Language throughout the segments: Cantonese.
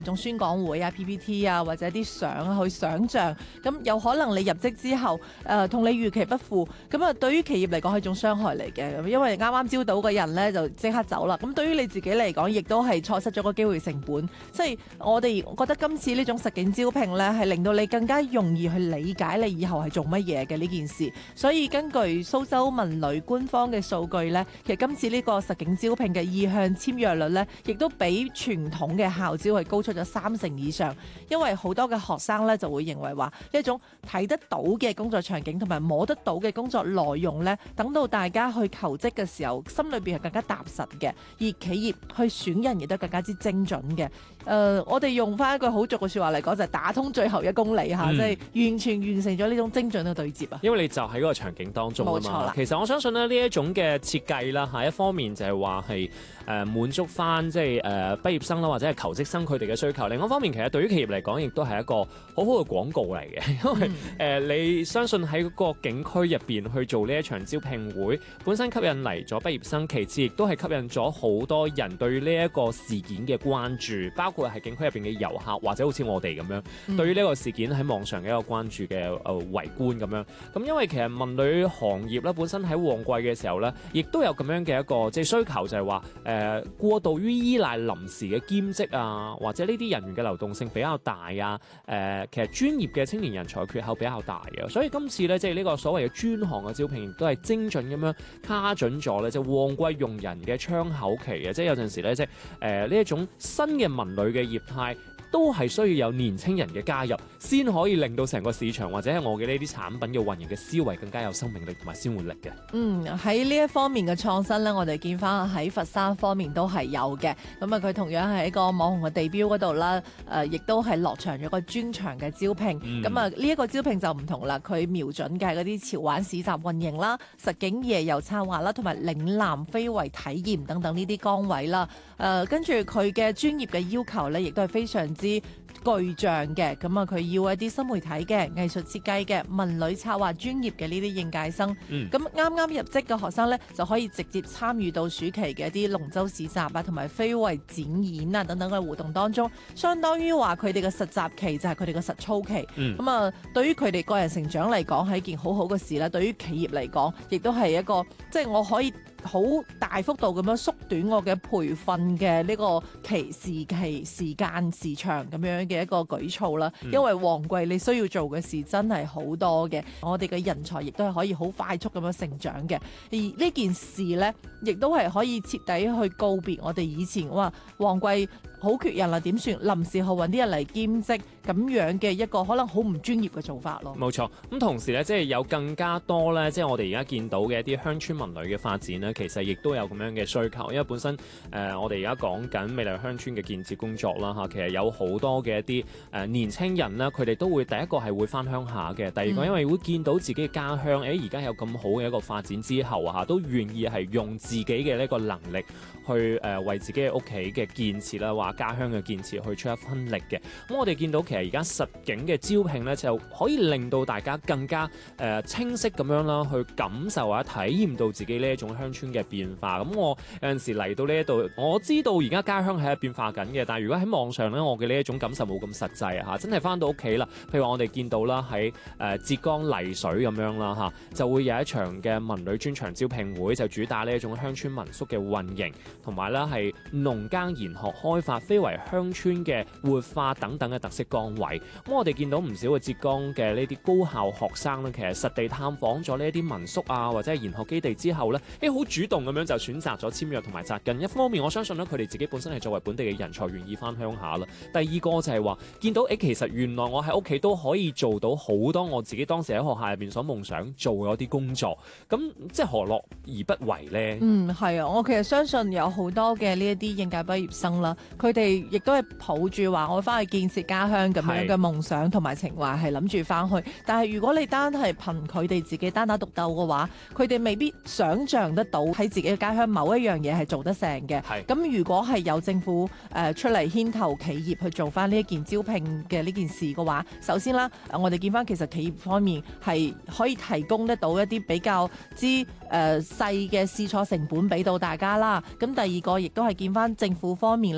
種宣講會啊、PPT 啊，或者啲相去想像，咁有可能你入職之後，同你預期不符，咁啊對於企業嚟講係一種傷害嚟嘅，因為啱啱招到嘅人咧就即刻走啦，咁對於你自己嚟講，亦都係錯失咗個機會成本。即係我哋覺得今次呢種實境招聘咧，係令到你更加容易去理解你以後係做乜嘢嘅呢件事。所以根據蘇州文旅官方嘅數據咧，其實今次呢個實境招聘嘅意向簽約率咧，亦都比傳統嘅校招係高出咗30%以上，因為好多嘅學生咧就會認為話呢一種睇得到嘅工作場景同埋摸得到嘅工作內容咧，等到大家去求職嘅時候，心裏邊係更加踏實嘅，而企業去選人亦都更加之精準嘅。我哋用翻一句好俗嘅説話嚟講，就係打通最後1公里嚇，即係完全完成咗呢種精準嘅對接啊！ 因為你就喺嗰個場景當中啊嘛。冇錯啦。其實我相信咧呢一種嘅設計啦，一方面就係話係滿足翻即係畢業生啦，或者係求職生佢哋嘅需求。另一方面，其實對於企業嚟講，亦都係一個好好嘅廣告嚟嘅，因為你相信喺嗰個景區入邊去做呢一場招聘會，本身吸引嚟咗畢業生，其次亦都係吸引咗好多人對呢一個事件嘅關注，包括係景區入邊嘅遊客，或者好似我哋咁樣，對於呢個事件喺網上嘅一個關注嘅圍觀咁樣。咁因為其實文旅行業咧本身喺旺季嘅時候咧，亦都有咁樣嘅一個即係需求，就係話過度於依賴臨時嘅兼職啊，或者呢啲人員嘅流動性比較大啊。其實專業嘅青年人才缺口比較大嘅，所以今次咧即係呢個所謂嘅專項嘅招聘，亦都係精準咁樣卡準咗咧，即係旺季用人嘅窗口期嘅，即係有陣時咧即係呢一種新嘅文旅嘅業態，都係需要有年青人嘅加入，先可以令到成個市場或者係我嘅呢啲產品嘅運營嘅思維更加有生命力同埋鮮活力嘅。 喺呢一方面嘅創新呢，我哋見翻喺佛山方面都係有嘅。咁啊，佢同樣係一個網紅嘅地標嗰度啦，亦都係落場咗個專場嘅招聘。咁啊，呢一個招聘就唔同啦，佢瞄準嘅係嗰啲潮玩市集運營啦、實景夜遊策劃啦，同埋嶺南非遺體驗等等呢啲崗位啦。跟住佢嘅專業嘅要求呢，亦都係非常之巨匠嘅。咁啊，佢要一啲新媒體嘅藝術設計嘅文旅策劃專業嘅呢啲應屆生。咁啱啱入職嘅學生呢，就可以直接參與到暑期嘅一啲龍舟市集啊，同埋非遺展演啊等等嘅活動當中，相當於話佢哋嘅實習期就係佢哋嘅實操期。咁啊，對於佢哋個人成長嚟講係一件好好嘅事啦。對於企業嚟講，亦都係一個即係我可以好大幅度咁樣縮短我嘅培訓嘅呢個時間時長咁樣嘅一個舉措啦。因為旺季你需要做嘅事真係好多嘅，我哋嘅人才亦都係可以好快速咁樣成長嘅。而呢件事呢，亦都係可以徹底去告別我哋以前話旺季好缺人啦，點算臨時去揾啲人嚟兼職咁樣嘅一個可能好唔專業嘅做法咯。 冇錯，咁同時咧，即係有更加多咧，即係我哋而家見到嘅一啲鄉村文旅嘅發展咧，其實亦都有咁樣嘅需求。因為本身我哋而家講緊未來鄉村嘅建設工作啦嚇，其實有好多嘅一啲年青人啦，佢哋都會第一個係會翻鄉下嘅，第二個因為會見到自己嘅家鄉，而家有咁好嘅一個發展之後啊，都願意係用自己嘅呢個能力去為自己嘅屋企嘅建設啦，話家鄉嘅建設去出一分力嘅。咁我哋見到其實而家實景嘅招聘咧，就可以令到大家更加清晰咁樣啦，去感受啊、體驗到自己呢一種鄉村嘅變化。咁我有陣時嚟到呢一度，我知道而家家鄉係變化緊嘅，但係如果喺網上咧，我嘅呢一種感受冇咁實際啊，真係翻到屋企啦。譬如話我哋見到啦，喺浙江麗水咁樣啦嚇，就會有一場嘅文旅專場招聘會，就主打呢一種鄉村民宿嘅運營，同埋咧係農耕研學開發非遺鄉村嘅活化等等嘅特色崗位。咁我哋見到唔少嘅浙江嘅呢啲高校學生咧，其實實地探訪咗呢一啲民宿啊，或者係研學基地之後咧，好主動咁樣就選擇咗簽約同埋紮根。一方面我相信咧，佢哋自己本身係作為本地嘅人才，願意翻鄉下啦。第二個就係話見到其實原來我喺屋企都可以做到好多我自己當時喺學校入邊所夢想做嗰啲工作，咁即係何樂而不為呢？ 係啊，我其實相信有好多嘅呢一啲應屆畢業生啦，佢哋亦都係抱住話我翻去建設家鄉咁樣嘅夢想同埋情懷，係諗住翻去。但係如果你單係憑佢哋自己單打獨鬥嘅話，佢哋未必想像得到喺自己嘅家鄉某一樣嘢係做得成嘅。咁如果係有政府出嚟牽頭企業去做翻呢一件招聘嘅呢件事嘅話，首先啦，我哋見翻其實企業方面係可以提供得到一啲比較之細嘅試錯成本俾到大家啦。咁第二個亦都係見翻政府方面咧係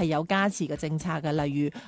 有加持嘅政策嘅，例如